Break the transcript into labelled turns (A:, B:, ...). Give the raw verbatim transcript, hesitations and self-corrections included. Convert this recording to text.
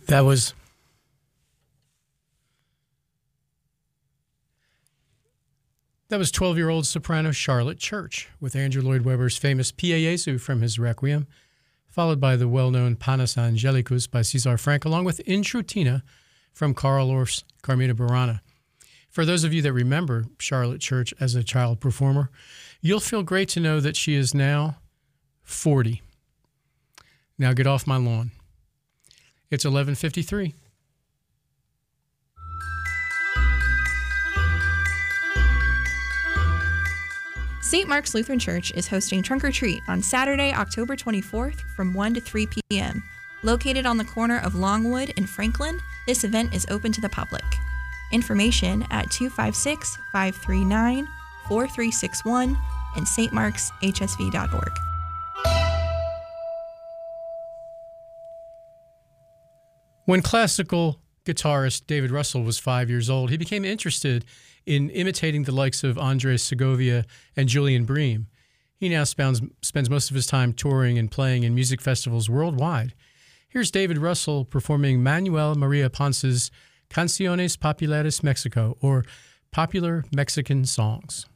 A: That was that was twelve-year-old soprano Charlotte Church with Andrew Lloyd Webber's famous Pie Jesu from his Requiem, followed by the well-known Panis Angelicus by César Franck, along with In Trutina from Carl Orff's Carmina Burana. For those of you that remember Charlotte Church as a child performer, you'll feel great to know that she is now forty. Now get off my lawn. It's eleven fifty-three.
B: Saint Mark's Lutheran Church is hosting Trunk or Treat on Saturday, October twenty-fourth from one to three p.m. Located on the corner of Longwood and Franklin, this event is open to the public. Information at two five six, five three nine, four three six one and s t marks h s v dot org.
A: When classical guitarist David Russell was five years old, he became interested in imitating the likes of Andres Segovia and Julian Bream. He now spends, spends most of his time touring and playing in music festivals worldwide. Here's David Russell performing Manuel Maria Ponce's Canciones Populares Mexico, or Popular Mexican Songs.